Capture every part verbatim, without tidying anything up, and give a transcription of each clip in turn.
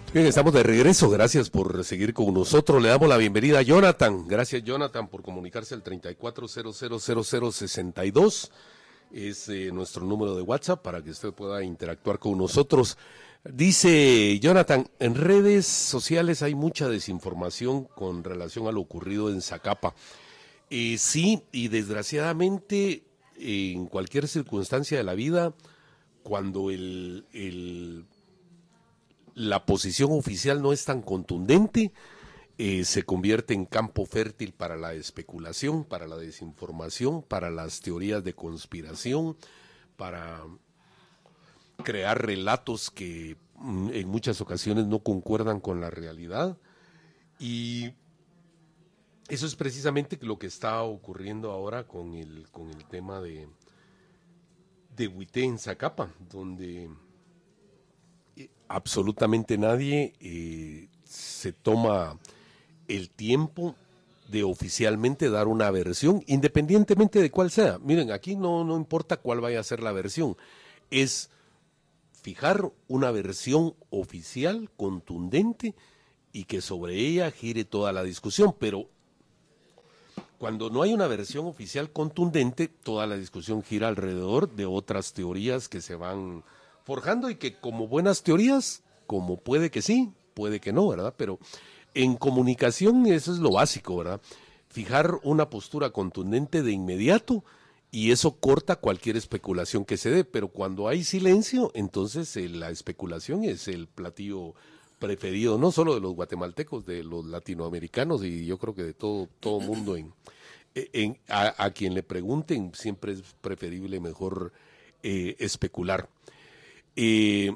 Bien, estamos de regreso. Gracias por seguir con nosotros. Le damos la bienvenida a Jonathan. Gracias, Jonathan, por comunicarse al treinta y cuatro cero cero cero cero sesenta y dos. Es eh, nuestro número de WhatsApp para que usted pueda interactuar con nosotros. Dice Jonathan, en redes sociales hay mucha desinformación con relación a lo ocurrido en Zacapa. Eh, sí, y desgraciadamente en cualquier circunstancia de la vida, cuando el, el, la posición oficial no es tan contundente, eh, se convierte en campo fértil para la especulación, para la desinformación, para las teorías de conspiración, para crear relatos que mm, en muchas ocasiones no concuerdan con la realidad. Y eso es precisamente lo que está ocurriendo ahora con el, con el tema de, de Huité en Zacapa, donde eh, absolutamente nadie eh, se toma el tiempo de oficialmente dar una versión, independientemente de cuál sea. Miren, aquí no, no importa cuál vaya a ser la versión, es fijar una versión oficial, contundente, y que sobre ella gire toda la discusión, pero cuando no hay una versión oficial contundente, toda la discusión gira alrededor de otras teorías que se van forjando y que como buenas teorías, como puede que sí, puede que no, ¿verdad? Pero en comunicación eso es lo básico, ¿verdad? Fijar una postura contundente de inmediato y eso corta cualquier especulación que se dé, pero cuando hay silencio, entonces eh, la especulación es el platillo preferido, no solo de los guatemaltecos, de los latinoamericanos y yo creo que de todo todo mundo en, en a, a quien le pregunten siempre es preferible mejor eh, especular. Eh,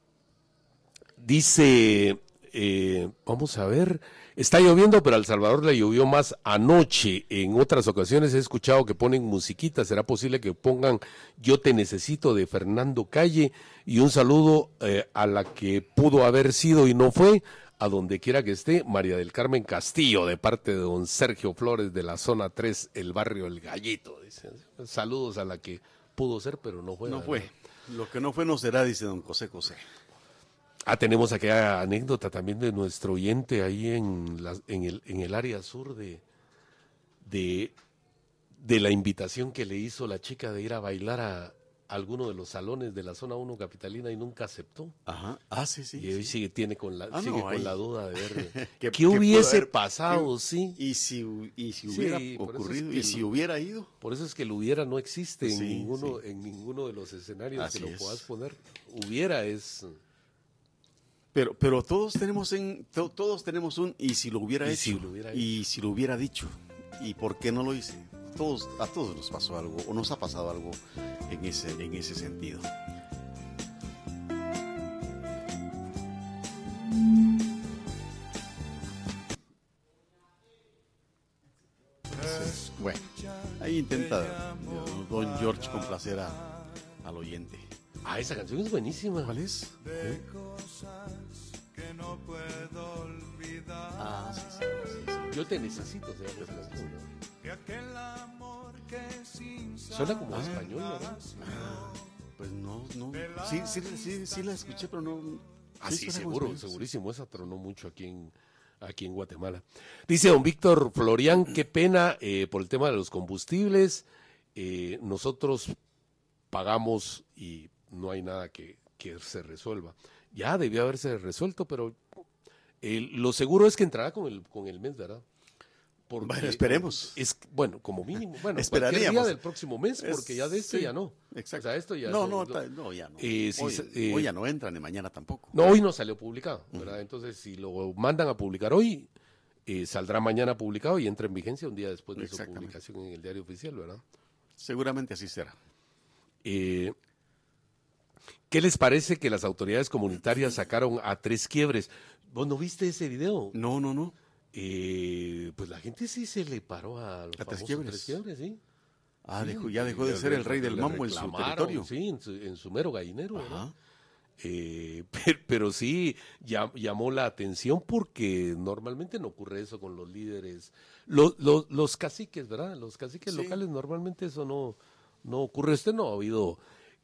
dice, eh, vamos a ver, está lloviendo, pero a El Salvador le llovió más anoche. En otras ocasiones he escuchado que ponen musiquita. ¿Será posible que pongan Yo te necesito de Fernando Calle? Y un saludo eh, a la que pudo haber sido y no fue, a donde quiera que esté, María del Carmen Castillo, de parte de don Sergio Flores de la zona tres, el barrio El Gallito. Dice. Saludos a la que pudo ser, pero no fue. No ¿verdad? fue. Lo que no fue no será, dice don José José. Ah, tenemos aquella anécdota también de nuestro oyente ahí en, la, en, el, en el área sur de, de, de la invitación que le hizo la chica de ir a bailar a alguno de los salones de la zona uno capitalina y nunca aceptó. Ajá. Ah, sí, sí. Y hoy sí. sigue, tiene con la, Ah, sigue no, con ahí. la duda de ver ¿Qué- qué qué hubiese pudo haber- pasado, qué- sí. Y si, y si Sí, hubiera por eso es ocurrido, que y si lo- hubiera ido. Por eso es que el hubiera no existe en, Sí, ninguno, sí. en ninguno de los escenarios Así que lo es. puedas poner. Hubiera es... Pero, pero todos tenemos en, to- todos tenemos un y si lo hubiera Y hecho. si lo hubiera y si lo hubiera dicho. ¿Y por qué no lo hice? Todos, a todos nos pasó algo, o nos ha pasado algo en ese, en ese sentido. Entonces, bueno, ahí intenta eh, don George complacer a, al oyente. Ah, esa canción es buenísima. ¿Cuál es? De cosas que no puedo olvidar. Ah, sí, sí, sí, sí. Yo te necesito, se llama esa canción, ¿no? Que aquel amor que sin Suena como Ah, español, ¿verdad? Pues no, no. Sí, sí, sí, sí la escuché, pero no. Ah, sí, suena como seguro, español, segurísimo. Esa tronó mucho aquí en, aquí en Guatemala. Dice don Víctor Florián, qué pena eh, por el tema de los combustibles. Eh, nosotros pagamos y no hay nada que, que se resuelva. Ya debió haberse resuelto, pero eh, lo seguro es que entrará con el, con el mes, ¿verdad? Porque Bueno, esperemos. Es, bueno, como mínimo. Bueno, cualquier Esperaríamos. día del próximo mes, Es- porque ya de este sí, ya no. Exacto. O sea, esto ya no, se- no, ta- no, ya no. Eh, sí, hoy, se- eh, hoy ya no entra, ni mañana tampoco. No, hoy no salió publicado, ¿verdad? Entonces, si lo mandan a publicar hoy, eh, saldrá mañana publicado y entra en vigencia un día después de su Exactamente. publicación en el diario oficial, ¿verdad? Seguramente así será. Eh, ¿Qué les parece que las autoridades comunitarias sacaron a tres quiebres? ¿Vos no viste ese video? No, no, no. Eh, pues la gente sí se le paró a los A Tres famosos Quiebres. Tres Quiebres, sí. Ah, Sí, dejó- ya dejó de le- ser el rey del le mambo en su reclamaron, territorio. Sí, en su, en su mero gallinero, ¿verdad? Ajá. Eh, pero, pero sí ya, llamó la atención porque normalmente no ocurre eso con los líderes, los, los, los caciques, ¿verdad? Los caciques Sí. locales normalmente eso no, no ocurre. Este no ha habido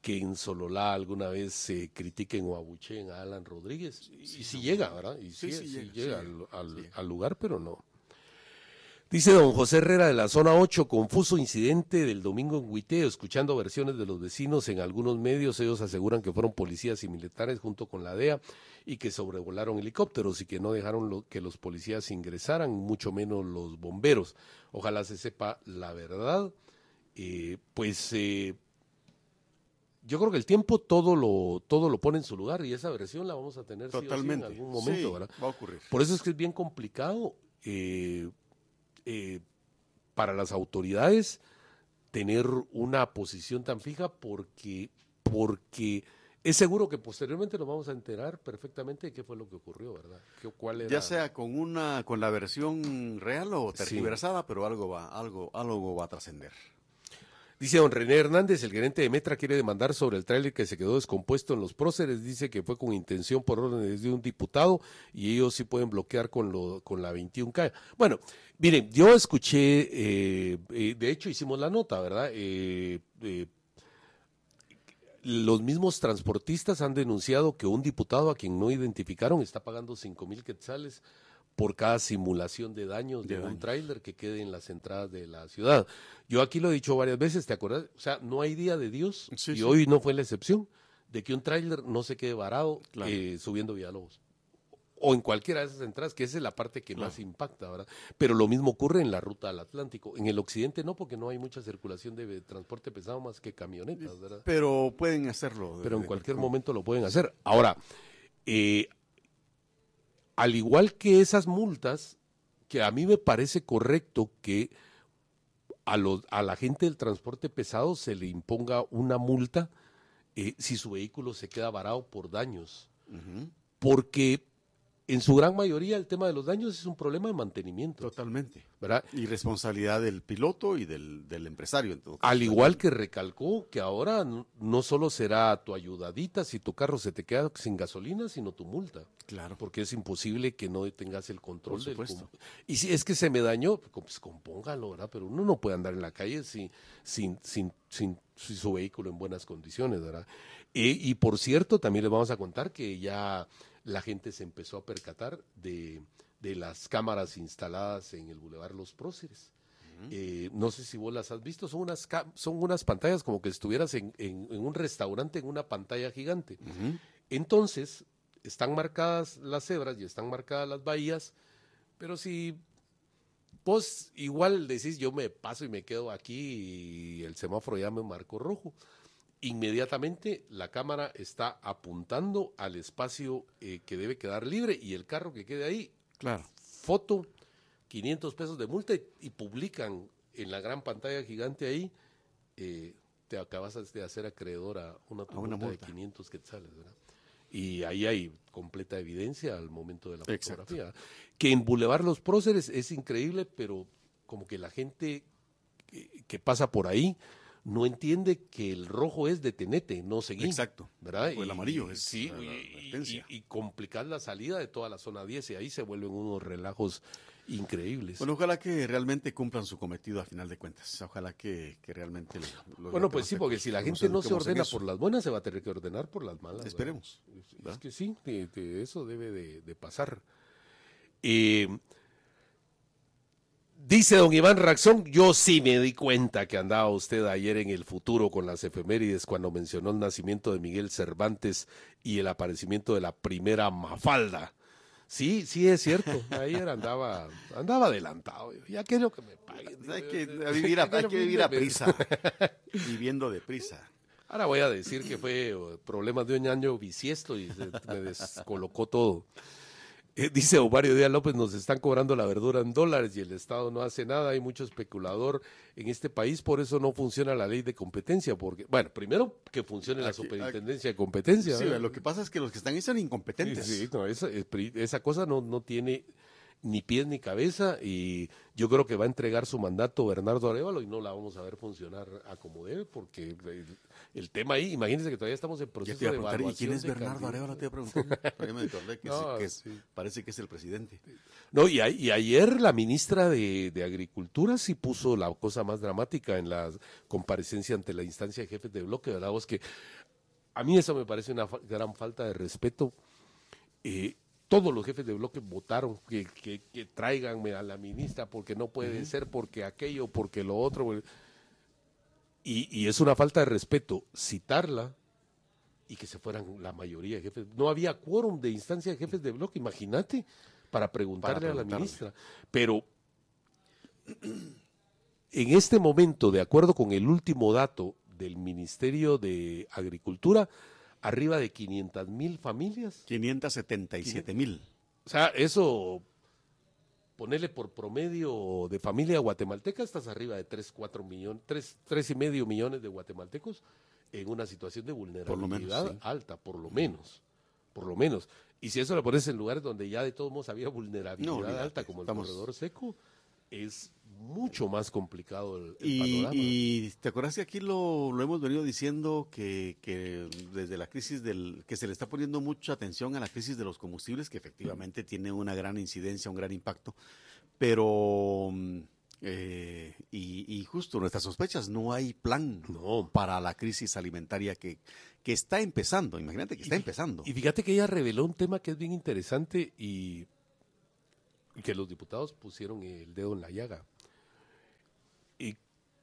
que en Sololá alguna vez se critiquen o abucheen a Alan Rodríguez. Y si sí, llega, ¿verdad? Y sí, sí, sí llega, llega sí, al, al, sí. al lugar, pero no. Dice don José Herrera de la zona ocho, confuso incidente del domingo en Huiteo, escuchando versiones de los vecinos en algunos medios, ellos aseguran que fueron policías y militares junto con la D E A y que sobrevolaron helicópteros y que no dejaron lo, que los policías ingresaran, mucho menos los bomberos. Ojalá se sepa la verdad. Eh, pues eh, yo creo que el tiempo todo lo todo lo pone en su lugar y esa versión la vamos a tener totalmente sí o sí en algún momento, sí, ¿verdad? Va a ocurrir. Por eso es que es bien complicado eh, eh, para las autoridades tener una posición tan fija porque porque es seguro que posteriormente nos vamos a enterar perfectamente de qué fue lo que ocurrió, ¿verdad? ¿Qué, cuál era? Ya sea con una con la versión real o tergiversada, sí. pero algo va algo algo va a trascender. Dice don René Hernández, el gerente de Metra quiere demandar sobre el tráiler que se quedó descompuesto en los próceres, dice que fue con intención por órdenes de un diputado y ellos sí pueden bloquear con lo con la veintiuno K. Bueno, miren, yo escuché, eh, eh, de hecho hicimos la nota, ¿verdad? Eh, eh, los mismos transportistas han denunciado que un diputado a quien no identificaron está pagando cinco mil quetzales por cada simulación de daños de, de un tráiler que quede en las entradas de la ciudad. Yo aquí lo he dicho varias veces, ¿te acuerdas? O sea, no hay día de Dios, sí, y sí. hoy no fue la excepción, de que un tráiler no se quede varado claro. eh, subiendo Villalobos. O en cualquiera de esas entradas, que esa es la parte que claro. más impacta, ¿verdad? Pero lo mismo ocurre en la ruta al Atlántico. En el occidente no, porque no hay mucha circulación de transporte pesado más que camionetas, ¿verdad? Pero pueden hacerlo. Pero en cualquier momento lo pueden hacer. Ahora, eh, al igual que esas multas, que a mí me parece correcto que a, los, a la gente del transporte pesado se le imponga una multa eh, si su vehículo se queda varado por daños. Uh-huh. Porque en su gran mayoría el tema de los daños es un problema de mantenimiento. Totalmente. ¿Verdad? Y responsabilidad del piloto y del, del empresario. En todo caso. Al igual que recalcó que ahora no, no solo será tu ayudadita si tu carro se te queda sin gasolina, sino tu multa. Claro. Porque es imposible que no tengas el control del... Y si es que se me dañó, pues compóngalo, ¿verdad? Pero uno no puede andar en la calle sin, sin, sin, sin, sin su vehículo en buenas condiciones, ¿verdad? E, y por cierto, también les vamos a contar que ya la gente se empezó a percatar de, de las cámaras instaladas en el Boulevard Los Próceres. Uh-huh. Eh, no sé si vos las has visto, son unas, son unas pantallas como que estuvieras en, en, en un restaurante en una pantalla gigante. Uh-huh. Entonces, están marcadas las cebras y están marcadas las bahías, pero si vos igual decís, yo me paso y me quedo aquí y el semáforo ya me marcó rojo, inmediatamente la cámara está apuntando al espacio eh, que debe quedar libre y el carro que quede ahí, claro. foto, quinientos pesos de multa y, y publican en la gran pantalla gigante ahí, eh, te acabas de hacer acreedor a una, a una multa, multa de quinientos quetzales, ¿verdad? Y ahí hay completa evidencia al momento de la Exacto. fotografía. Que en Boulevard Los Próceres es increíble, pero como que la gente que, que pasa por ahí no entiende que el rojo es detenete, no seguir. Exacto. ¿Verdad? O el amarillo es sí, la, la y, y, y complicar la salida de toda la zona diez y ahí se vuelven unos relajos increíbles. Bueno, ojalá que realmente cumplan su cometido a final de cuentas. Ojalá que, que realmente lo, lo Bueno, pues sí, porque si la gente no se ordena por las buenas, se va a tener que ordenar por las malas. Esperemos. ¿verdad? Es que sí, de, de eso debe de, de pasar. Eh, dice don Iván Raxón, yo sí me di cuenta que andaba usted ayer en el futuro con las efemérides cuando mencionó el nacimiento de Miguel Cervantes y el aparecimiento de la primera Mafalda. Sí, sí es cierto, ayer andaba andaba adelantado, ya quiero que me paguen. Hay que vivir a, hay que vivir a prisa, viviendo de prisa. Ahora voy a decir que fue problemas de un año bisiesto y se, me descolocó todo. Eh, dice Omario Díaz López, nos están cobrando la verdura en dólares y el Estado no hace nada, hay mucho especulador en este país, por eso no funciona la ley de competencia, porque, bueno, primero que funcione aquí, la superintendencia aquí, de competencia. Sí, ¿verdad? Lo que pasa es que los que están ahí son incompetentes. Sí, sí no, esa, esa cosa no, no tiene ni pies ni cabeza, y yo creo que va a entregar su mandato Bernardo Arévalo y no la vamos a ver funcionar a como debe, porque el, el tema ahí, imagínense que todavía estamos en proceso de evaluación. ¿Y quién es de Bernardo Arévalo? Te iba a preguntar. Ya me acordé que, No, es, que es, sí. parece que es el presidente. No, y, a, y ayer la ministra de, de Agricultura sí puso la cosa más dramática en la comparecencia ante la instancia de jefes de bloque, ¿verdad? Vos que a mí eso me parece una fa- gran falta de respeto. Eh, todos los jefes de bloque votaron que, que, que traiganme a la ministra porque no puede uh-huh. ser, porque aquello, porque lo otro. Y, y es una falta de respeto citarla y que se fueran la mayoría de jefes. No había quórum de instancia de jefes de bloque, imagínate, para preguntarle, para preguntarle a la ministra. Pero en este momento, de acuerdo con el último dato del Ministerio de Agricultura, arriba de quinientas mil familias. quinientas setenta y siete mil. O sea, eso, ponerle por promedio de familia guatemalteca, estás arriba de tres, cuatro millones, tres, tres y medio millones de guatemaltecos en una situación de vulnerabilidad por menos, sí. alta, por lo menos, por lo menos. Y si eso lo pones en lugares donde ya de todos modos había vulnerabilidad no, alta, como el estamos... corredor seco, es mucho más complicado el, el y, panorama. Y te acuerdas que aquí lo, lo hemos venido diciendo que, que desde la crisis del, que se le está poniendo mucha atención a la crisis de los combustibles, que efectivamente tiene una gran incidencia, un gran impacto, pero eh, y, y justo nuestras sospechas, no hay plan no. para la crisis alimentaria que, que está empezando, imagínate que está y, empezando. Y fíjate que ella reveló un tema que es bien interesante y que los diputados pusieron el dedo en la llaga. Y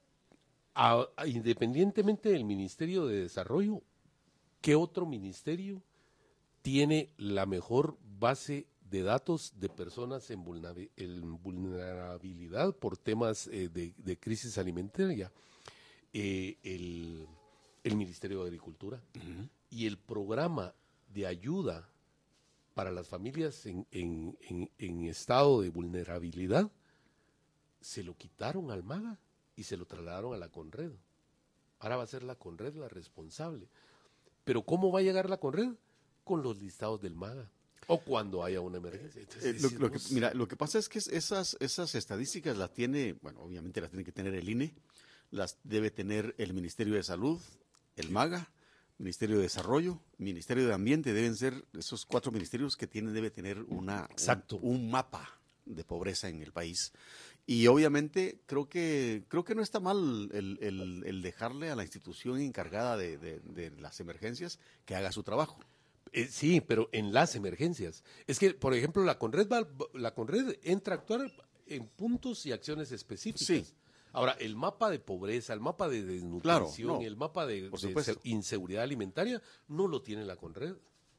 a, a, independientemente del Ministerio de Desarrollo, ¿qué otro ministerio tiene la mejor base de datos de personas en, vulner, en vulnerabilidad por temas eh, de, de crisis alimentaria? Eh, el, el Ministerio de Agricultura. Uh-huh. Y el programa de ayuda para las familias en, en, en, en estado de vulnerabilidad, se lo quitaron al MAGA y se lo trasladaron a la CONRED. Ahora va a ser la CONRED la responsable. Pero ¿cómo va a llegar la CONRED? Con los listados del MAGA. O cuando haya una emergencia. Entonces, eh, lo, lo que, mira, lo que pasa es que esas, esas estadísticas las tiene, bueno, obviamente las tiene que tener el I N E, las debe tener el Ministerio de Salud, el MAGA, Ministerio de Desarrollo, Ministerio de Ambiente, deben ser esos cuatro ministerios que tienen, debe tener una, Exacto. Un, un mapa de pobreza en el país. Y obviamente creo que creo que no está mal el, el, el dejarle a la institución encargada de, de, de las emergencias que haga su trabajo. Eh, sí, pero en las emergencias. Es que, por ejemplo, la CONRED, va, la CONRED entra a actuar en puntos y acciones específicas. Sí. Ahora, el mapa de pobreza, el mapa de desnutrición, claro, no, el mapa de, de inseguridad alimentaria, no lo tiene la CONRED.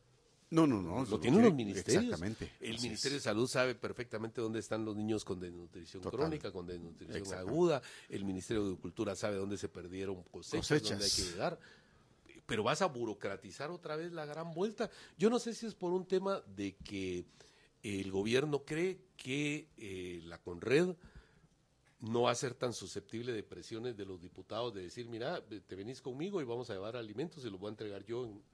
No, no, no. Lo, lo tienen los ministerios. Exactamente. El Así Ministerio es. de Salud sabe perfectamente dónde están los niños con desnutrición Total. crónica, con desnutrición aguda. El Ministerio de Cultura sabe dónde se perdieron cosechas, cosechas, dónde hay que llegar. Pero vas a burocratizar otra vez la gran vuelta. Yo no sé si es por un tema de que el gobierno cree que eh, la CONRED no va a ser tan susceptible de presiones de los diputados de decir, mira, te venís conmigo y vamos a llevar alimentos y los voy a entregar yo. En...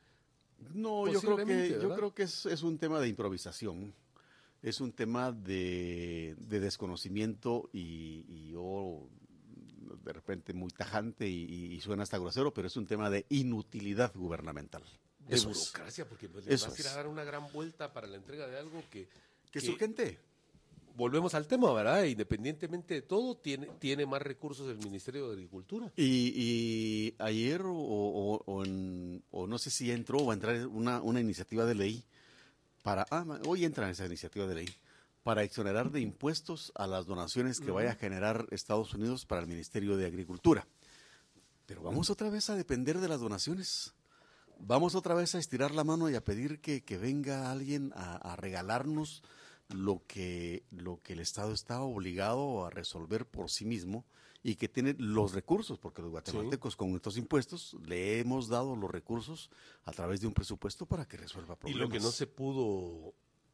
No, yo creo que yo creo que es, es un tema de improvisación, es un tema de, de desconocimiento y, y yo de repente muy tajante y, y suena hasta grosero, pero es un tema de inutilidad gubernamental. De Eso burocracia, es. porque pues, le Eso vas a ir a es. dar una gran vuelta para la entrega de algo que... Que es urgente. Volvemos al tema, ¿verdad? Independientemente de todo, tiene, tiene más recursos el Ministerio de Agricultura. Y, y ayer, o, o, o, en, o no sé si entró o va a entrar una, una iniciativa de ley para... Ah, hoy entra esa iniciativa de ley para exonerar de impuestos a las donaciones que uh-huh. vaya a generar Estados Unidos para el Ministerio de Agricultura. Pero vamos otra vez a depender de las donaciones. Vamos otra vez a estirar la mano y a pedir que, que venga alguien a, a regalarnos lo que, lo que el Estado está obligado a resolver por sí mismo y que tiene los recursos, porque los guatemaltecos sí. con estos impuestos le hemos dado los recursos a través de un presupuesto para que resuelva problemas. Y lo que no se pudo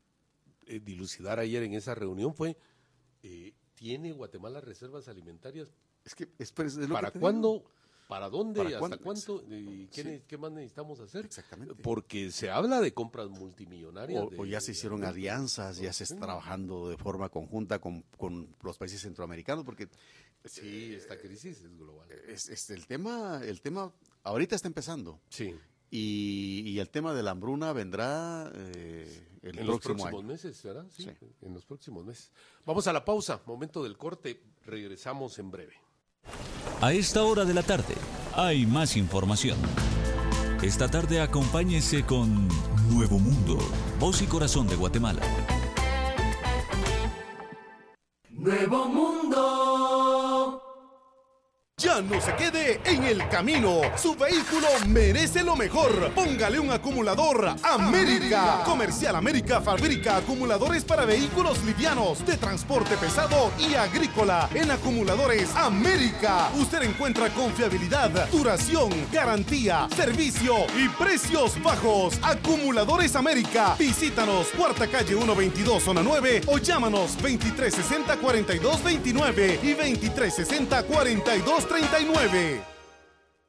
eh, dilucidar ayer en esa reunión fue, eh, ¿tiene Guatemala reservas alimentarias? Es que es, es lo ¿Para que cuándo? ¿Para dónde? ¿Para ¿Hasta cuándo? cuánto? ¿Y qué, Sí. ne- qué más necesitamos hacer? Exactamente. Porque se habla de compras multimillonarias. O, de- o ya se hicieron de- alianzas, ya se está Sí. trabajando de forma conjunta con, con los países centroamericanos, porque Sí, esta crisis es global. es, es el tema, el tema ahorita está empezando. Sí. Y, y el tema de la hambruna vendrá eh, el En los próximo próximos año. meses, ¿verdad? Sí, Sí. en los próximos meses. Vamos a la pausa, momento del corte, regresamos en breve. A esta hora de la tarde hay más información. Esta tarde acompáñese con Nuevo Mundo, voz y corazón de Guatemala. Nuevo Mundo. Ya no se quede en el camino. Su vehículo merece lo mejor. Póngale un acumulador América. Comercial América fabrica acumuladores para vehículos livianos, de transporte pesado y agrícola. En Acumuladores América usted encuentra confiabilidad, duración, garantía, servicio y precios bajos. Acumuladores América. Visítanos, Cuarta Calle ciento veintidós, Zona nueve, o llámanos veintitrés sesenta, cuarenta y dos veintinueve y veintitrés sesenta, cuarenta y dos treinta y nueve.